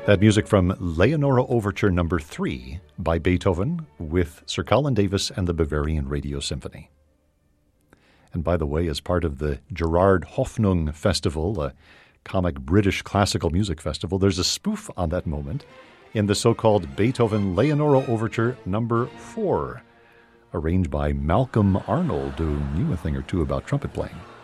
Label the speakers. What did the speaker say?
Speaker 1: That music from Leonora Overture No. 3 by Beethoven with Sir Colin Davis and the Bavarian Radio Symphony. And by the way, as part of the Gerard Hoffnung Festival, a comic British classical music festival, there's a spoof on that moment in the so-called Beethoven Leonora Overture No. 4, arranged by Malcolm Arnold, who knew a thing or two about trumpet playing.